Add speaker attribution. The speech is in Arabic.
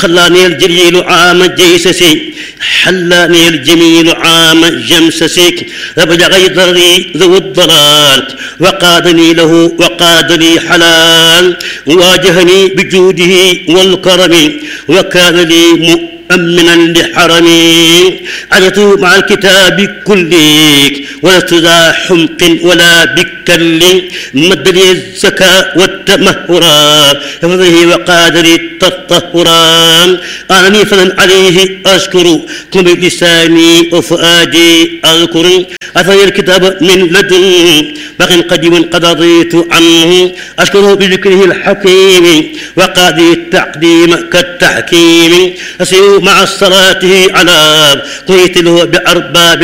Speaker 1: خلاني الجليل عام جيسسي حلاني الجميل عام جمسسي فبلغ ضري ذو الضلال وقادني له وقاد لي حلال واجهني بجوده والكرم وكان لي مؤمنا لحرمي عدت مع الكتاب كلي ولست ذا حمق ولا بكل مد لي الزكاة والتمهرا بفضله وقادري التطهرا أنني فضلا عليه أشكر كن بلساني وفؤادي أذكر أثني الكتاب من لدن باق قديم قد رضيت عنه أشكره بذكره الحكيم وقاضي التقديم كالتحكيم أسير مع الصلاة على قيت له بأرباب